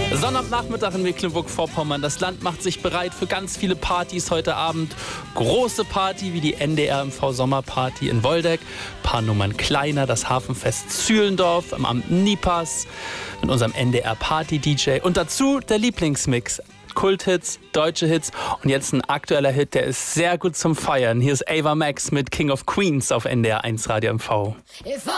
Sonnabendnachmittag in Mecklenburg-Vorpommern. Das Land macht sich bereit für ganz viele Partys heute Abend. Große Party wie die NDR-MV-Sommerparty in Woldeck. Paar Nummern kleiner, das Hafenfest Zühlendorf am Amt Nipas mit unserem NDR-Party-DJ. Und dazu der Lieblingsmix. Kulthits, deutsche Hits und jetzt ein aktueller Hit, der ist sehr gut zum Feiern. Hier ist Ava Max mit King of Queens auf NDR 1 Radio MV. If I